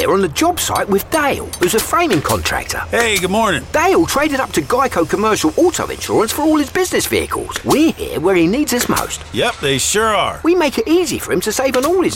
here on the job site with Dale, who's a framing contractor. Hey, good morning. Dale traded up to Geico Commercial Auto Insurance for all his business vehicles. We're here where he needs us most. Yep, they sure are. We make it easy for him to save on all his